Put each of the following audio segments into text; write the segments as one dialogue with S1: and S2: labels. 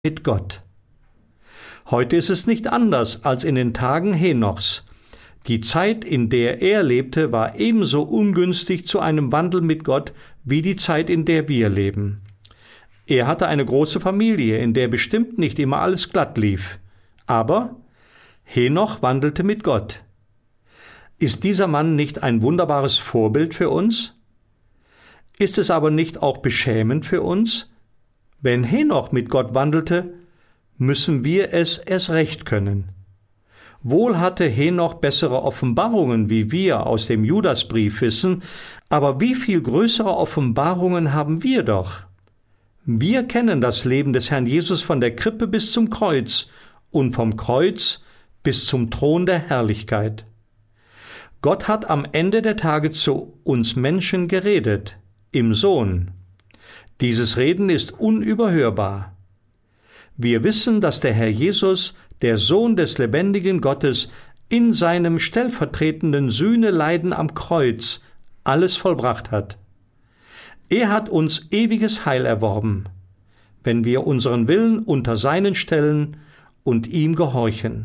S1: mit Gott. Heute ist es nicht anders als in den Tagen Henochs. Die Zeit, in der er lebte, war ebenso ungünstig zu einem Wandel mit Gott wie die Zeit, in der wir leben. Er hatte eine große Familie, in der bestimmt nicht immer alles glatt lief. Aber Henoch wandelte mit Gott. Ist dieser Mann nicht ein wunderbares Vorbild für uns? Ist es aber nicht auch beschämend für uns? Wenn Henoch mit Gott wandelte, müssen wir es erst recht können. Wohl hatte Henoch bessere Offenbarungen, wie wir aus dem Judasbrief wissen, aber wie viel größere Offenbarungen haben wir doch? Wir kennen das Leben des Herrn Jesus von der Krippe bis zum Kreuz und vom Kreuz bis zum Thron der Herrlichkeit. Gott hat am Ende der Tage zu uns Menschen geredet, im Sohn. Dieses Reden ist unüberhörbar. Wir wissen, dass der Herr Jesus, der Sohn des lebendigen Gottes, in seinem stellvertretenden Sühneleiden am Kreuz alles vollbracht hat. Er hat uns ewiges Heil erworben, wenn wir unseren Willen unter seinen stellen und ihm gehorchen.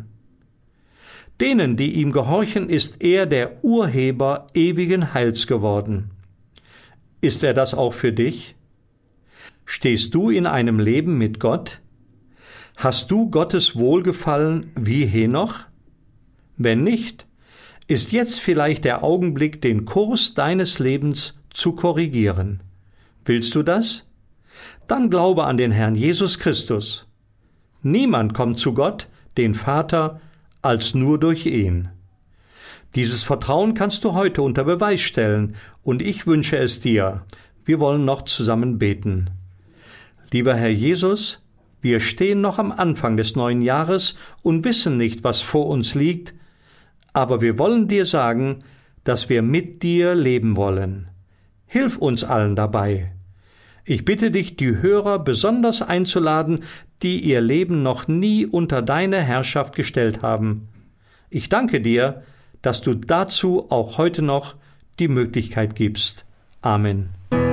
S1: Denen, die ihm gehorchen, ist er der Urheber ewigen Heils geworden. Ist er das auch für dich? Stehst du in einem Leben mit Gott? Hast du Gottes Wohlgefallen wie Henoch? Wenn nicht, ist jetzt vielleicht der Augenblick, den Kurs deines Lebens zu korrigieren. Willst du das? Dann glaube an den Herrn Jesus Christus. Niemand kommt zu Gott, den Vater, als nur durch ihn. Dieses Vertrauen kannst du heute unter Beweis stellen, und ich wünsche es dir. Wir wollen noch zusammen beten. Lieber Herr Jesus, wir stehen noch am Anfang des neuen Jahres und wissen nicht, was vor uns liegt, aber wir wollen dir sagen, dass wir mit dir leben wollen. Hilf uns allen dabei. Ich bitte dich, die Hörer besonders einzuladen, die ihr Leben noch nie unter deine Herrschaft gestellt haben. Ich danke dir, dass du dazu auch heute noch die Möglichkeit gibst. Amen.